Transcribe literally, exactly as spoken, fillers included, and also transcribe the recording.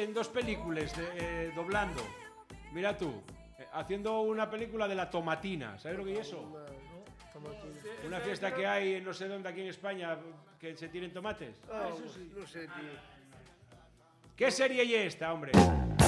en dos películas de, eh, doblando. Mira tú, eh, haciendo una película de la tomatina. ¿Sabes lo que es eso? Una fiesta que hay no sé dónde aquí en España que se tienen tomates. Ah, eso sí. No sé, tío. ¿Qué serie es esta, hombre?